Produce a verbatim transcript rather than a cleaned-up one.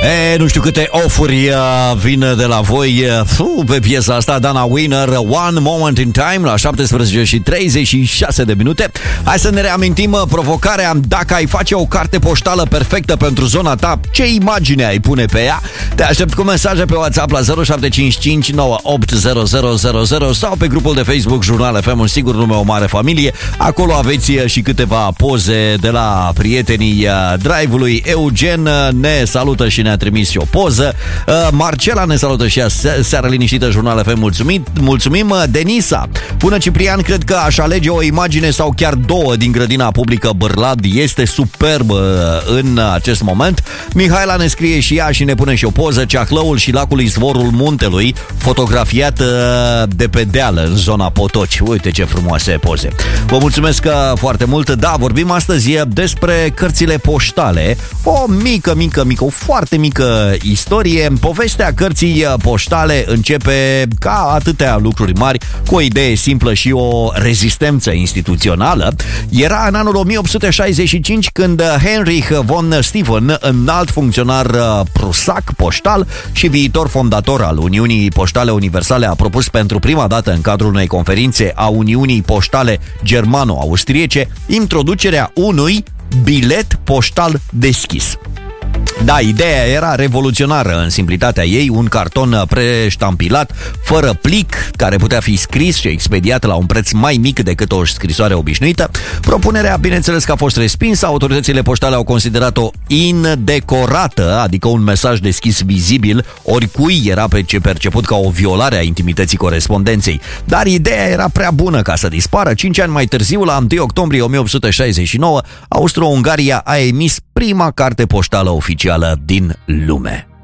E, nu știu câte ofuri uh, vin de la voi uh, pe piesa asta, Dana Winner, One Moment in Time, la șaptesprezece și treizeci și șase de minute. Hai să ne reamintim uh, provocarea. Dacă ai face o carte poștală perfectă pentru zona ta, ce imagine ai pune pe ea? Te aștept cu mesaje pe WhatsApp la zero șapte cinci cinci nouă opt zero zero zero zero sau pe grupul de Facebook Jurnal F M, un sigur nume, o mare familie. Acolo aveți și câteva poze de la prietenii Drive-ului. Eugen ne salută și ne-a trimis și o poză. Marcela ne salută și ea, seara liniștită, Jurnal F M, mulțumim. Mulțumim. Denisa, bună Ciprian, cred că aș alege o imagine sau chiar două din grădina publică Bârlad, este superbă în acest moment. Mihaela ne scrie și ea și ne pune și o poză, Ceahlăul și lacul Izvorul Muntelui, fotografiat de pe deal în zona Potoci. Uite ce frumoase poze. Vă mulțumesc foarte mult. Da, vorbim astăzi despre cărțile poștale. O mică, mică, mică, o foarte mică istorie. Povestea cărții poștale începe, ca atâtea lucruri mari, cu o idee simplă și o rezistență instituțională. Era în anul o mie opt sute șaizeci și cinci când Heinrich von Stephen, înalt funcționar prusac poștal și viitor fondator al Uniunii Poștale Universale, a propus pentru prima dată în cadrul unei conferințe a Uniunii Poștale Germano-Austriece introducerea unui bilet poștal deschis. Da, ideea era revoluționară în simplitatea ei, un carton preștampilat, fără plic, care putea fi scris și expediat la un preț mai mic decât o scrisoare obișnuită. Propunerea, bineînțeles că a fost respinsă, autoritățile poștale au considerat-o indecorată, adică un mesaj deschis vizibil, oricui era perceput ca o violare a intimității corespondenței. Dar ideea era prea bună ca să dispară. Cinci ani mai târziu, la întâi octombrie o mie opt sute șaizeci și nouă, Austro-Ungaria a emis prima carte poștală oficială din lume.